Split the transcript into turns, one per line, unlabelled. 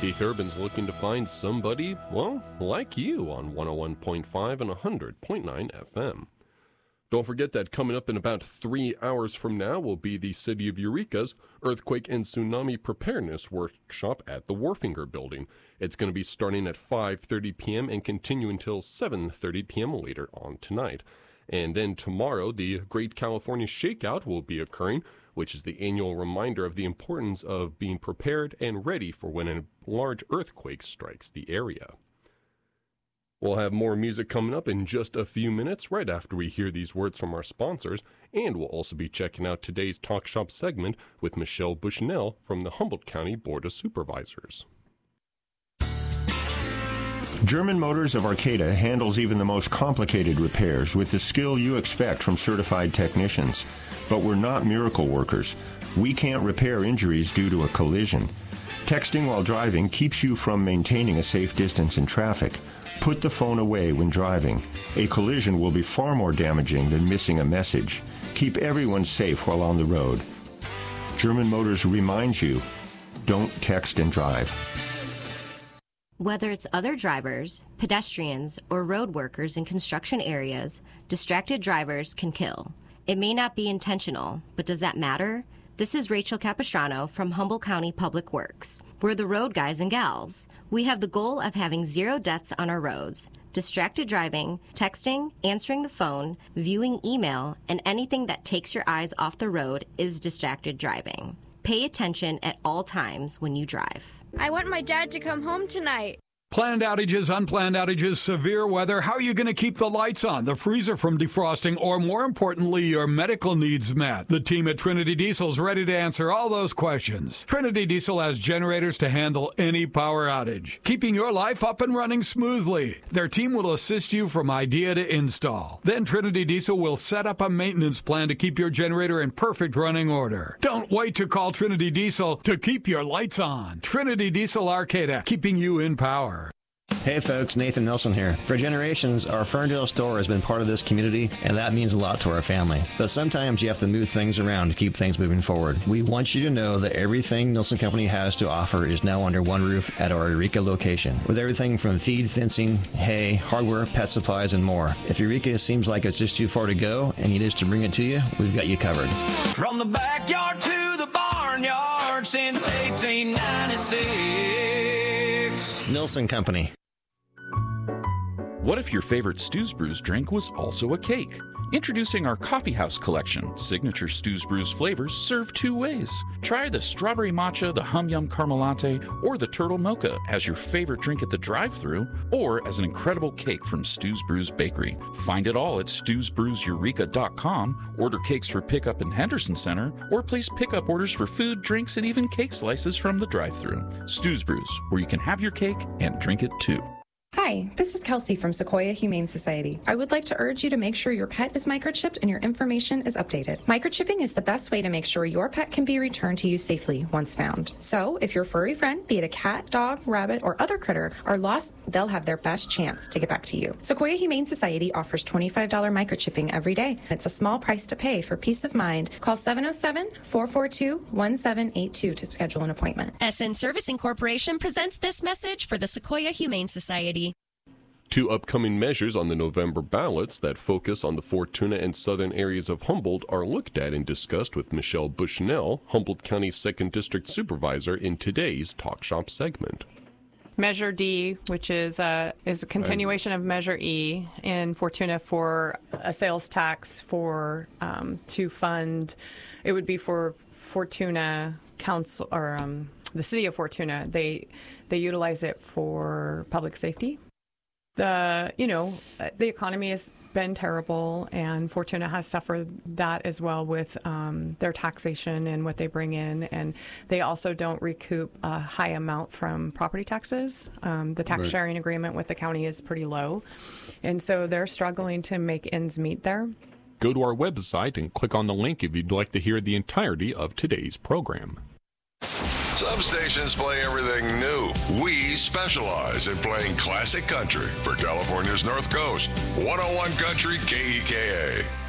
Keith Urban's looking to find somebody, well, like you on 101.5 and 100.9 FM. Don't forget that coming up in about 3 hours from now will be the City of Eureka's Earthquake and Tsunami Preparedness Workshop at the Warfinger Building. It's going to be starting at 5:30 p.m. and continue until 7:30 p.m. later on tonight. And then tomorrow, the Great California Shakeout will be occurring, which is the annual reminder of the importance of being prepared and ready for when a large earthquake strikes the area. We'll have more music coming up in just a few minutes, right after we hear these words from our sponsors, and we'll also be checking out today's Talk Shop segment with Michelle Bushnell from the Humboldt County Board of Supervisors.
German Motors of Arcata handles even the most complicated repairs with the skill you expect from certified technicians. But we're not miracle workers. We can't repair injuries due to a collision. Texting while driving keeps you from maintaining a safe distance in traffic. Put the phone away when driving. A collision will be far more damaging than missing a message. Keep everyone safe while on the road. German Motors reminds you, don't text and drive.
Whether it's other drivers, pedestrians, or road workers in construction areas, distracted drivers can kill. It may not be intentional, but does that matter? This is Rachel Capistrano from Humboldt County Public Works. We're the road guys and gals. We have the goal of having 0 deaths on our roads. Distracted driving, texting, answering the phone, viewing email, and anything that takes your eyes off the road is distracted driving. Pay attention at all times when you drive.
I want my dad to come home tonight.
Planned outages, unplanned outages, severe weather. How are you going to keep the lights on, the freezer from defrosting, or more importantly, your medical needs met? The team at Trinity Diesel is ready to answer all those questions. Trinity Diesel has generators to handle any power outage, keeping your life up and running smoothly. Their team will assist you from idea to install. Then Trinity Diesel will set up a maintenance plan to keep your generator in perfect running order. Don't wait to call Trinity Diesel to keep your lights on. Trinity Diesel Arcata, keeping you in power.
Hey folks, Nathan Nelson here. For generations, our Ferndale store has been part of this community, and that means a lot to our family. But sometimes you have to move things around to keep things moving forward. We want you to know that everything Nelson Company has to offer is now under one roof at our Eureka location, with everything from feed, fencing, hay, hardware, pet supplies, and more. If Eureka seems like it's just too far to go and need us to bring it to you, we've got you covered.
From the backyard to the barnyard since 1896.
Nelson Company.
What if your favorite Stews Brews drink was also a cake? Introducing our Coffee House collection. Signature Stews Brews flavors served 2 ways. Try the strawberry matcha, the hum yum caramel latte, or the turtle mocha as your favorite drink at the drive-thru, or as an incredible cake from Stews Brews Bakery. Find it all at stewsbrewseureka.com. Order cakes for pickup in Henderson Center, or place pickup orders for food, drinks, and even cake slices from the drive-thru. Stews Brews, where you can have your cake and drink it too.
Hi, this is Kelsey from Sequoia Humane Society. I would like to urge you to make sure your pet is microchipped and your information is updated. Microchipping is the best way to make sure your pet can be returned to you safely once found. So, if your furry friend, be it a cat, dog, rabbit, or other critter, are lost, they'll have their best chance to get back to you. Sequoia Humane Society offers $25 microchipping every day. It's a small price to pay for peace of mind. Call 707-442-1782 to schedule an appointment.
SN Servicing Corporation presents this message for the Sequoia Humane Society.
2 upcoming measures on the November ballots that focus on the Fortuna and southern areas of Humboldt are looked at and discussed with Michelle Bushnell, Humboldt County's 2nd District Supervisor, in today's Talk Shop segment.
Measure D, which is a continuation of Measure E in Fortuna for a sales tax for to fund. It would be for Fortuna Council or the city of Fortuna. They utilize it for public safety. The economy has been terrible, and Fortuna has suffered that as well with their taxation and what they bring in. And they also don't recoup a high amount from property taxes. The tax sharing agreement with the county is pretty low, and so they're struggling to make ends meet there.
Go to our website and click on the link if you'd like to hear the entirety of today's program.
Some stations play everything new. We specialize in playing classic country for California's North Coast. 101 Country KEKA.